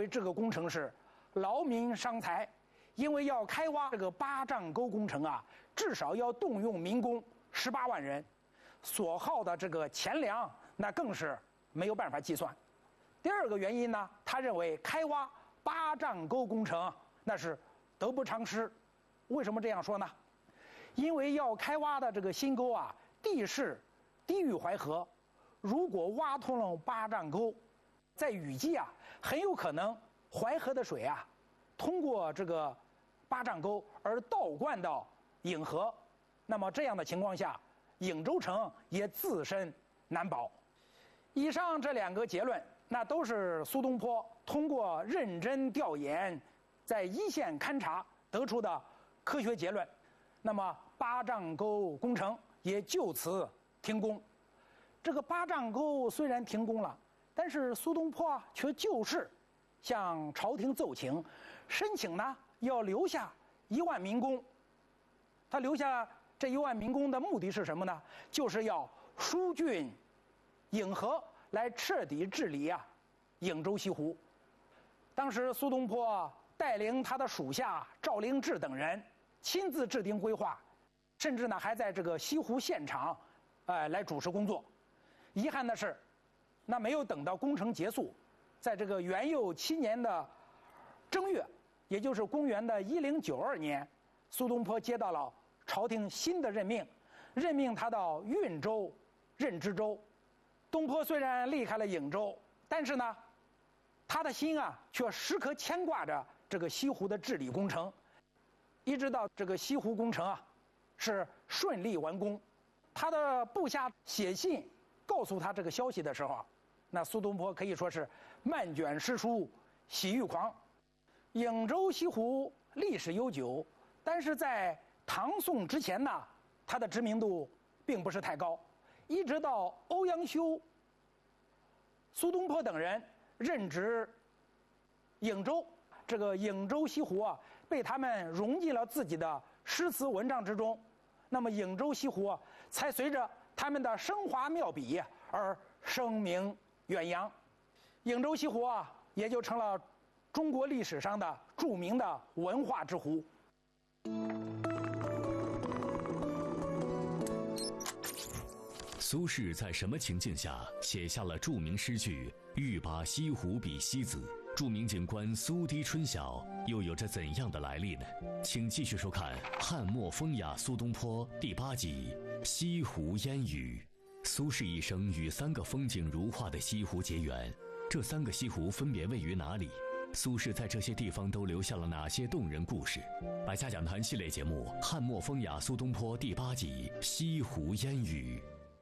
为这个工程是劳民伤财，因为要开挖这个八丈沟工程啊，至少要动用民工18万人，所耗的这个钱粮那更是没有办法计算。第二个原因呢，他认为开挖八丈沟工程那是得不偿失。为什么这样说呢？因为要开挖的这个新沟啊，地势低于淮河，如果挖通了八丈沟，在雨季啊，很有可能淮河的水啊，通过这个八丈沟而倒灌到颍河，那么这样的情况下，颍州城也自身难保。以上这2个结论，那都是苏东坡通过认真调研，在一线勘察得出的科学结论。那么八丈沟工程也就此停工。这个八丈沟虽然停工了，但是苏东坡啊却就是向朝廷奏请，申请呢要留下1万民工。他留下这1万民工的目的是什么呢？就是要疏浚颍河，来彻底治理啊颍州西湖。当时苏东坡带领他的属下赵灵志等人亲自制定规划，甚至呢还在这个西湖现场来主持工作。遗憾的是，那没有等到工程结束，在这个元佑7年的正月，也就是公元的1092年，苏东坡接到了朝廷新的任命，任命他到运州任知州。东坡虽然离开了颍州，但是呢，他的心啊却时刻牵挂着这个西湖的治理工程，一直到这个西湖工程啊是顺利完工。他的部下写信告诉他这个消息的时候，那苏东坡可以说是漫卷诗书，喜欲狂。颍州西湖历史悠久，但是在唐宋之前呢，它的知名度并不是太高。一直到欧阳修、苏东坡等人任职颍州，这个颍州西湖啊，被他们融进了自己的诗词文章之中。那么颍州西湖啊，才随着他们的生华妙笔而声名远扬。颍州西湖啊，也就成了中国历史上的著名的文化之湖。 苏轼在什么情境下写下了著名诗句“欲把西湖比西子”？著名警官苏堤春晓又有着怎样的来历呢？请继续收看《汉末风雅苏东坡》第8集《西湖烟雨》。苏轼一生与3个风景如画的西湖结缘，这3个西湖分别位于哪里？苏轼在这些地方都留下了哪些动人故事？百家讲坛系列节目《汉末风雅苏东坡》第8集《西湖烟雨》。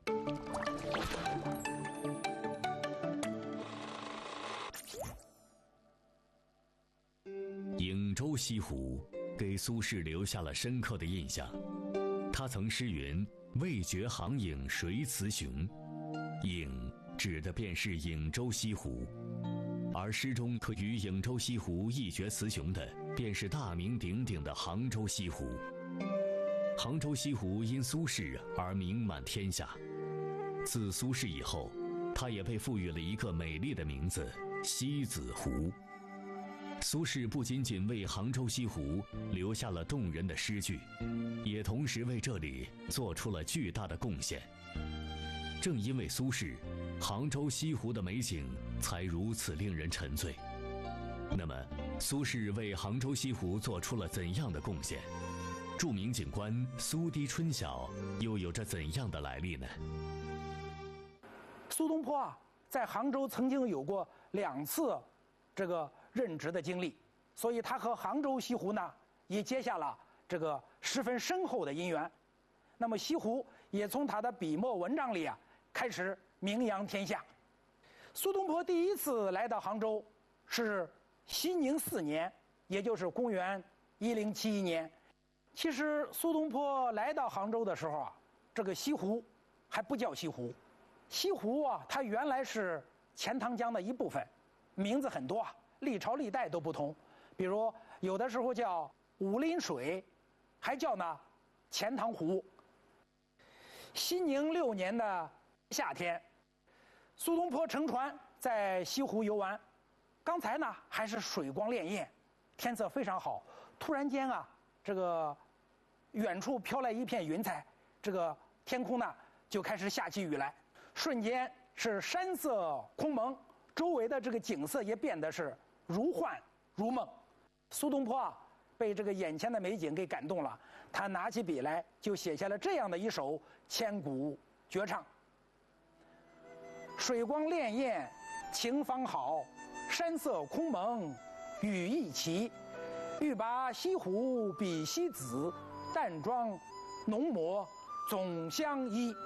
颍州西湖给苏轼留下了深刻的印象。他曾诗云：“未觉杭颍谁雌雄。”颍指的便是颍州西湖，而诗中可与颍州西湖一决雌雄的，便是大名鼎鼎的杭州西湖。杭州西湖因苏轼而名满天下。自苏轼以后，他也被赋予了一个美丽的名字——西子湖。苏轼不仅仅为杭州西湖留下了动人的诗句，也同时为这里做出了巨大的贡献。正因为苏轼，杭州西湖的美景才如此令人沉醉。那么，苏轼为杭州西湖做出了怎样的贡献？著名景观苏堤春晓又有着怎样的来历呢？ 苏东坡啊，在杭州曾经有过2次这个任职的经历，所以他和杭州西湖呢也结下了这个十分深厚的姻缘。那么西湖也从他的笔墨文章里啊开始名扬天下。苏东坡第一次来到杭州是熙宁4年，也就是公元1071年。其实苏东坡来到杭州的时候啊，这个西湖还不叫西湖。西湖啊，它原来是钱塘江的一部分，名字很多啊，历朝历代都不同。比如有的时候叫武林水，还叫呢钱塘湖。熙宁6年的夏天，苏东坡乘船在西湖游玩， 刚才呢还是水光潋滟，天色非常好，突然间啊，这个远处飘来一片云彩，这个天空呢就开始下起雨来，瞬间是山色空蒙，周围的这个景色也变得是如幻如梦。苏东坡啊，被这个眼前的美景给感动了，他拿起笔来就写下了这样的一首千古绝唱：水光潋滟晴方好，山色空蒙雨亦奇。欲把西湖比西子，淡妆浓抹总相依。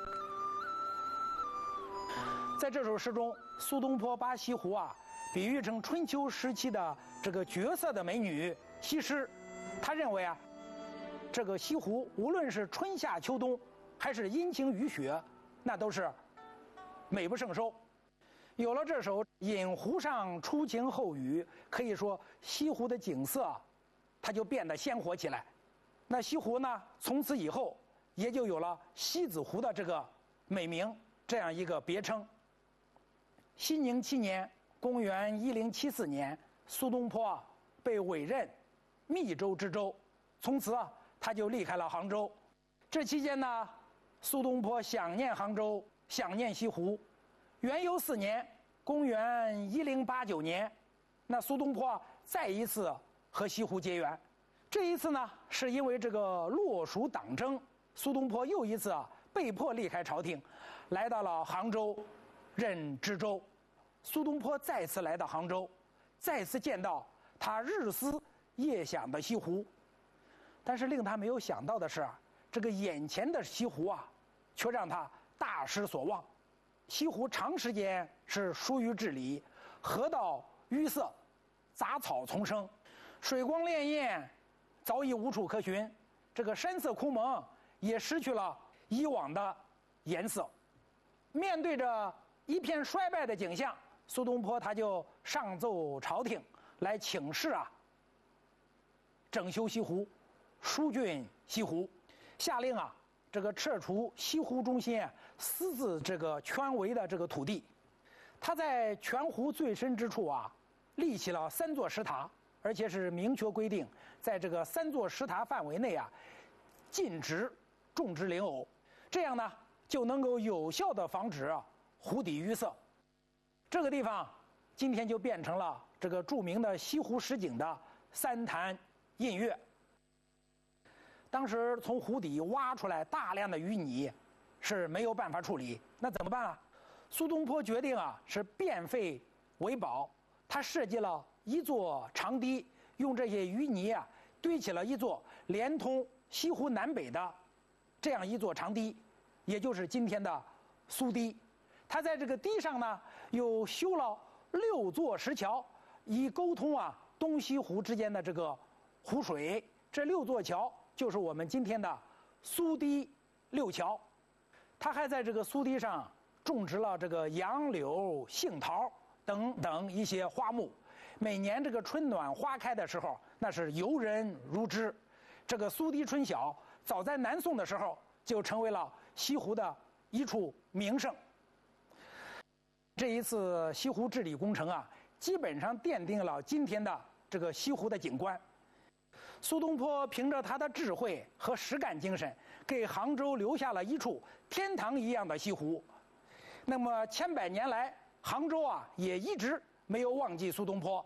在这首诗中，苏东坡把西湖啊比喻成春秋时期的这个绝色的美女西施。他认为啊，这个西湖无论是春夏秋冬，还是阴晴雨雪，那都是美不胜收。有了这首《饮湖上初晴后雨》，可以说西湖的景色它就变得鲜活起来。那西湖呢，从此以后也就有了西子湖的这个美名，这样一个别称。熙宁7年，公元1074年，苏东坡被委任密州知州，从此他就离开了杭州。这期间呢，苏东坡想念杭州，想念西湖。元佑4年，公元1089年，那苏东坡再一次和西湖结缘。这一次呢，是因为这个洛蜀党争，苏东坡又一次被迫离开朝廷，来到了杭州任知州。苏东坡再次来到杭州，再次见到他日思夜想的西湖。但是令他没有想到的是，这个眼前的西湖啊，却让他大失所望。西湖长时间是疏于治理，河道淤塞，杂草丛生，水光潋滟早已无处可寻，这个山色空蒙也失去了以往的颜色。面对着一片衰败的景象，苏东坡他就上奏朝廷来请示啊，整修西湖，疏浚西湖，下令啊，这个撤除西湖中心私自这个圈围的这个土地。他在全湖最深之处啊，立起了3座石塔，而且是明确规定，在这个3座石塔范围内啊，禁止种植莲藕，这样呢就能够有效地防止湖底淤塞。这个地方今天就变成了这个著名的西湖十景的3潭印月。当时从湖底挖出来大量的淤泥，是没有办法处理，那怎么办啊？苏东坡决定啊，是变废为宝，他设计了一座长堤，用这些淤泥啊堆起了一座连通西湖南北的这样一座长堤，也就是今天的苏堤。他在这个堤上呢，又修了6座石桥，以沟通啊东西湖之间的这个湖水。这6座桥就是我们今天的苏堤6桥。他还在这个苏堤上种植了这个杨柳、杏桃等等一些花木。每年这个春暖花开的时候，那是游人如织。这个苏堤春晓，早在南宋的时候就成为了西湖的一处名胜。这一次西湖治理工程啊，基本上奠定了今天的这个西湖的景观。苏东坡凭着他的智慧和实干精神，给杭州留下了一处天堂一样的西湖。那么千百年来，杭州啊也一直没有忘记苏东坡。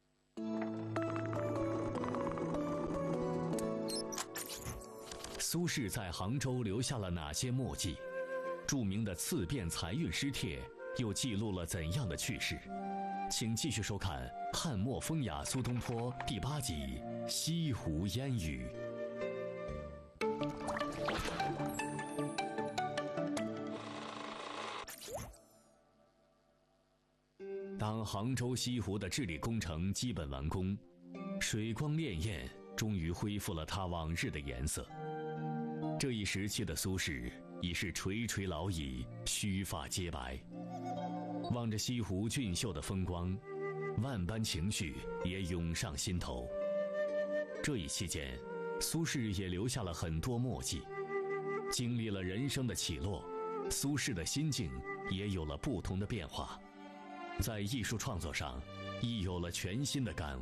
苏轼在杭州留下了哪些墨迹？著名的次辩财运诗帖又记录了怎样的趣事？请继续收看《汉末风雅苏东坡》第8集《西湖烟雨》。当杭州西湖的治理工程基本完工，水光潋滟终于恢复了它往日的颜色。这一时期的苏轼已是垂垂老矣，须发皆白。望着西湖俊秀的风光，万般情绪也涌上心头。这一期间，苏轼也留下了很多墨迹。经历了人生的起落，苏轼的心境也有了不同的变化。 在艺术创作上亦有了全新的感